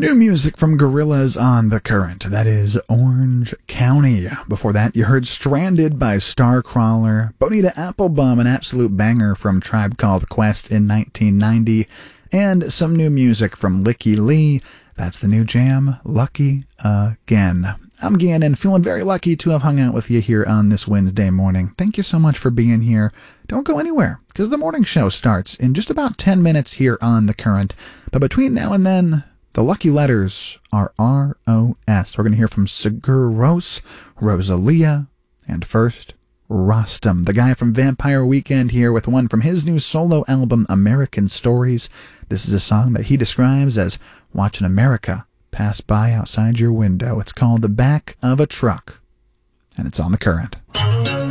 New music from Gorillaz on The Current. That is Orange County. Before that, you heard Stranded by Starcrawler, Bonita Applebum, an absolute banger from Tribe Called Quest in 1990, and some new music from Licky Lee. That's the new jam, Lucky Again. I'm Gannon, feeling very lucky to have hung out with you here on this Wednesday morning. Thank you so much for being here. Don't go anywhere, because the morning show starts in just about 10 minutes here on The Current. But between now and then, the lucky letters are R-O-S. We're going to hear from Sigur Rós, Rosalia, and first, Rostam, the guy from Vampire Weekend, here with one from his new solo album, American Stories. This is a song that he describes as watching America pass by outside your window. It's called The Back of a Truck, and it's on The Current.